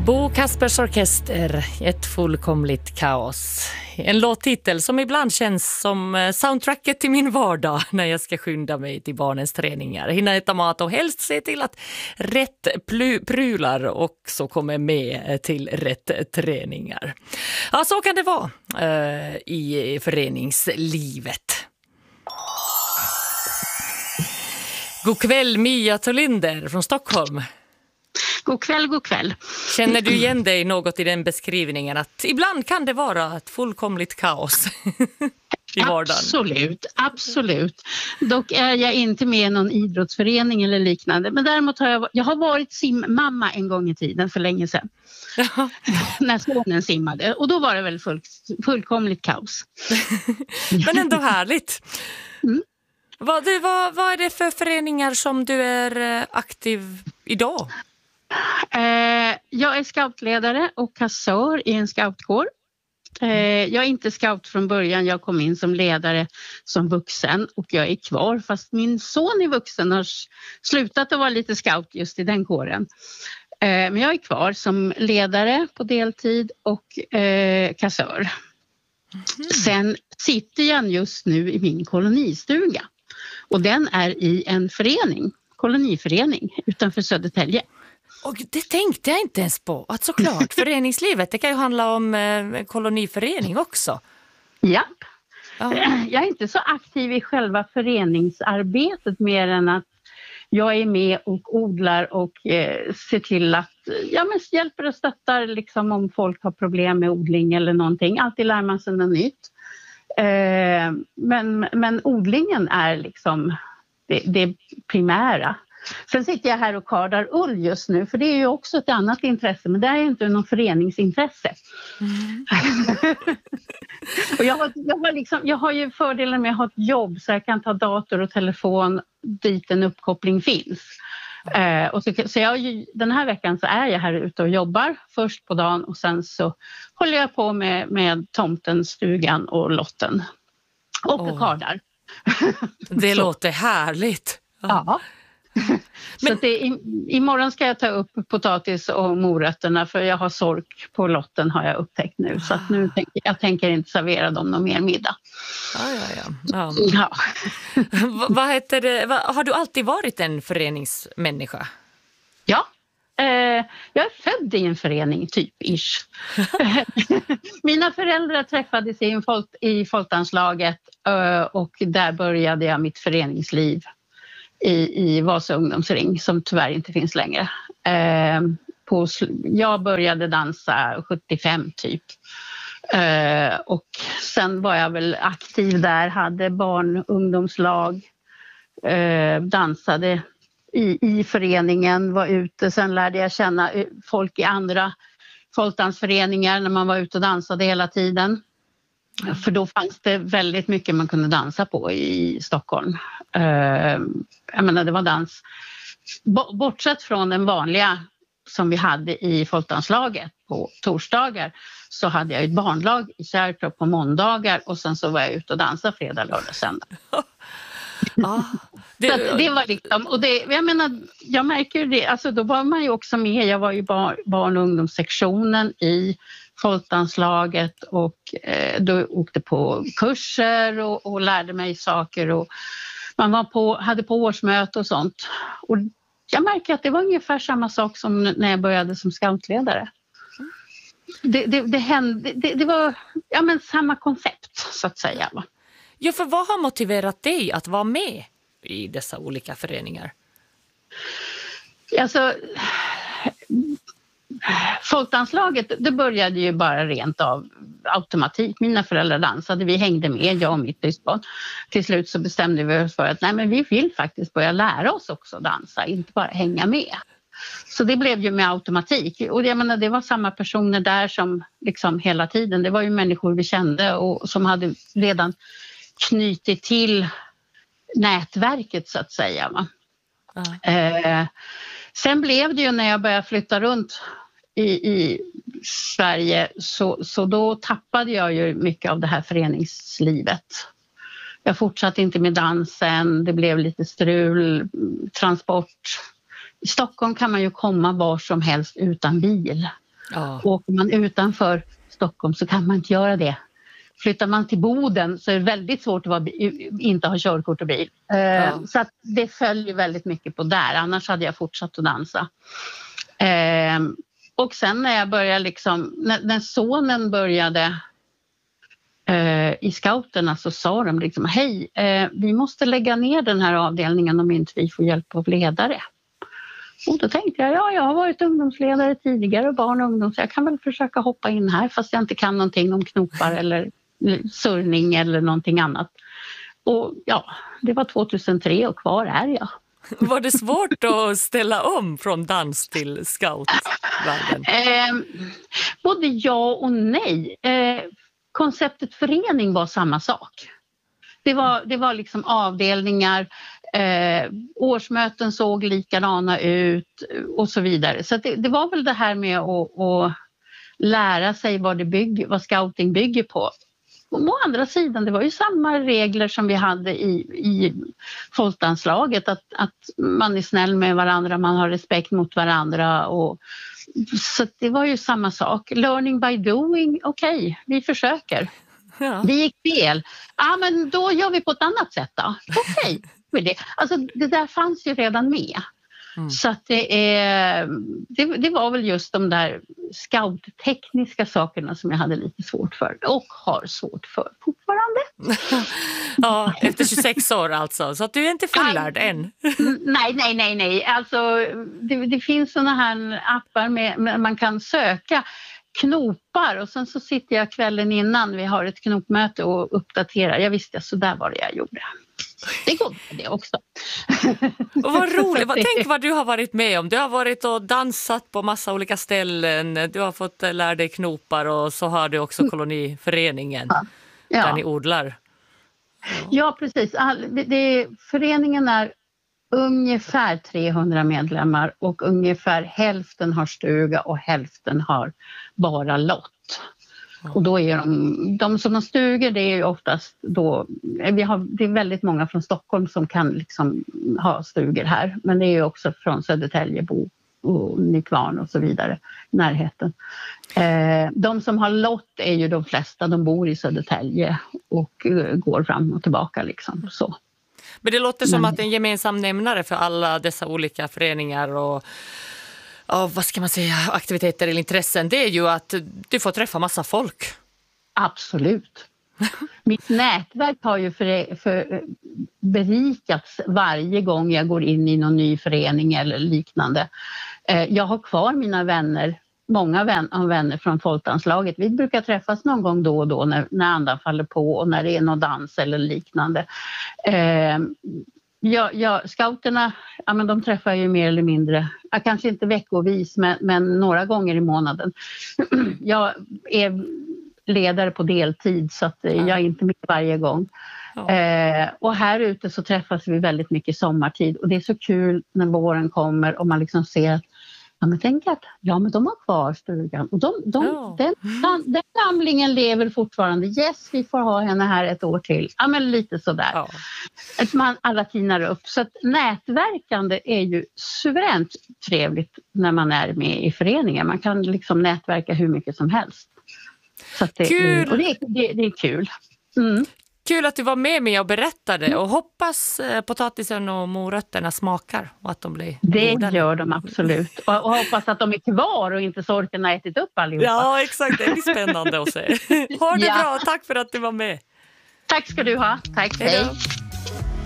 Bo Kaspers Orkester, ett fullkomligt kaos. En låttitel som ibland känns som soundtracket till min vardag när jag ska skynda mig till barnens träningar. Hinna äta mat och helst se till att rätt prylar också kommer med till rätt träningar. Ja, så kan det vara i föreningslivet. God kväll Mia Tolinder från Stockholm. God kväll, god kväll. Känner du igen dig något i den beskrivningen att ibland kan det vara ett fullkomligt kaos i vardagen? Absolut, absolut. Dock är jag inte med i någon idrottsförening eller liknande. Men däremot har jag har varit simmamma en gång i tiden för länge sedan. När sonen simmade. Och då var det väl fullkomligt kaos. Men ändå härligt. Mm. Vad är det för föreningar som du är aktiv idag? Jag är scoutledare och kassör i en scoutkår. Jag är inte scout från början, jag kom in som ledare som vuxen och jag är kvar fast min son är vuxen och har slutat att vara lite scout just i den kåren. Men jag är kvar som ledare på deltid och kassör. Sen sitter jag just nu i min kolonistuga och den är i en förening, koloniförening utanför Södertälje. Och det tänkte jag inte ens på. Att såklart, föreningslivet, det kan ju handla om koloniförening också. Ja. Jag är inte så aktiv i själva föreningsarbetet mer än att jag är med och odlar och ser till att hjälper och stöttar liksom om folk har problem med odling eller någonting. Alltid lär man sig något nytt. Men odlingen är liksom det primära. Sen sitter jag här och kardar ull just nu för det är ju också ett annat intresse men det är ju inte någon föreningsintresse. Och jag har ju fördelen med att ha ett jobb så jag kan ta dator och telefon dit en uppkoppling finns. Den här veckan så är jag här ute och jobbar först på dagen och sen så håller jag på med tomten, stugan och lotten. Och kardar. Det låter härligt. Ja. Så att imorgon ska jag ta upp potatis och morötterna för jag har sork på lotten har jag upptäckt nu. Så att nu tänker inte servera dem någon mer middag. Ja. Vad heter det? Har du alltid varit en föreningsmänniska? Ja, jag är född i en förening typ-ish. Mina föräldrar träffades i folkdanslaget och där började jag mitt föreningsliv. I Vasa ungdomsring som tyvärr inte finns längre. Jag började dansa 75 typ. Och sen var jag väl aktiv där, hade ungdomslag, dansade i föreningen, var ute. Sen lärde jag känna folk i andra folkdansföreningar när man var ute och dansade hela tiden. För då fanns det väldigt mycket man kunde dansa på i Stockholm. Jag menar det var dans. Bortsett från den vanliga som vi hade i folkdanslaget på torsdagar så hade jag ett barnlag i Kärrtorp på måndagar och sen så var jag ute och dansade fredag, lördag, söndag. Det var liksom, och det, jag märker det, alltså då var man ju också med, jag var ju barn- och ungdomssektionen i folkdanslaget och då åkte på kurser och lärde mig saker och man hade på årsmöte och sånt. Och jag märker att det var ungefär samma sak som när jag började som scoutledare. Det var samma koncept så att säga. Ja, för vad har motiverat dig att vara med i dessa olika föreningar? Alltså, folkdanslaget, det började ju bara rent av automatik. Mina föräldrar dansade, vi hängde med, jag och mitt syskon. Till slut så bestämde vi oss för att vi vill faktiskt börja lära oss också dansa, inte bara hänga med. Så det blev ju med automatik. Och jag menar, det var samma personer där som liksom hela tiden. Det var ju människor vi kände och som hade redan knutit till nätverket så att säga. Va? Sen blev det ju när jag började flytta runt i Sverige så då tappade jag ju mycket av det här föreningslivet. Jag fortsatte inte med dansen, det blev lite strul, transport. I Stockholm kan man ju komma var som helst utan bil. Ja. Åker man utanför Stockholm så kan man inte göra det. Flyttar man till Boden så är det väldigt svårt att inte ha körkort och bil. Så att det följer väldigt mycket på där. Annars hade jag fortsatt att dansa. Och sen när jag började liksom, när sonen började i scouterna så sa de liksom, hej, vi måste lägga ner den här avdelningen om inte vi får hjälp av ledare. Och då tänkte jag har varit ungdomsledare tidigare och barn och ungdom, så jag kan väl försöka hoppa in här fast jag inte kan någonting om knopar eller surning eller någonting annat. Och det var 2003 och kvar är jag. Var det svårt att ställa om från dans till scoutvärlden? Både ja och nej. Konceptet förening var samma sak. Det var liksom avdelningar, årsmöten såg likadana ut och så vidare. Så det var väl det här med att lära sig vad scouting bygger på. Å andra sidan, det var ju samma regler som vi hade i folkdanslaget, att man är snäll med varandra, man har respekt mot varandra. Så det var ju samma sak. Learning by doing, okej, vi försöker. Ja. Det gick fel. Men då gör vi på ett annat sätt då. Okej. Alltså det där fanns ju redan med. Så att det var väl just de där scouttekniska sakerna som jag hade lite svårt för och har svårt för fortfarande. Ja, efter 26 år alltså, så att du är inte fullärd än. Nej. Alltså det finns såna här appar med man kan söka knopar och sen så sitter jag kvällen innan vi har ett knopmöte och uppdaterar. Jag visste så där var det jag gjorde. Det går det också. Och vad roligt. Tänk vad du har varit med om. Du har varit och dansat på massa olika ställen. Du har fått lära dig knopar och så har du också koloniföreningen där ni odlar. Ja, precis. Föreningen är ungefär 300 medlemmar och ungefär hälften har stuga och hälften har bara lott. Och då är de som har stugor, det är ju oftast då, det är väldigt många från Stockholm som kan liksom ha stugor här, men det är ju också från Södertäljebo och Nykvarn och så vidare, närheten. De som har lott är ju de flesta, de bor i Södertälje och går fram och tillbaka liksom så. Men det låter som att en gemensam nämnare för alla dessa olika föreningar och vad ska man säga, aktiviteter eller intressen, det är ju att du får träffa massa folk. Absolut. Mitt nätverk har ju berikats varje gång jag går in i någon ny förening eller liknande. Jag har kvar mina vänner, många vänner från folkdanslaget. Vi brukar träffas någon gång då och då när andan faller på och när det är någon dans eller liknande. Scouterna, men de träffar ju mer eller mindre, kanske inte veckovis men några gånger i månaden. Jag är ledare på deltid så att jag är inte med varje gång. Och här ute så träffas vi väldigt mycket sommartid och det är så kul när våren kommer och man liksom ser att men tänk att men de har kvar stugan och den samlingen lever fortfarande. Yes, vi får ha henne här ett år till. Ja, men lite sådär. Ja. Att man alla tinar upp. Så att nätverkande är ju suveränt trevligt när man är med i föreningen. Man kan liksom nätverka hur mycket som helst. Så att kul! Och det är kul. Mm. Kul att du var med mig och berättade och hoppas potatisen och morötterna smakar och att de blir goda. Det gör de absolut. Och hoppas att de är kvar och inte sorkarna ätit upp allihopa. Ja, exakt. Det blir spännande att se. Ha det bra. Tack för att du var med. Tack ska du ha. Tack. Hej.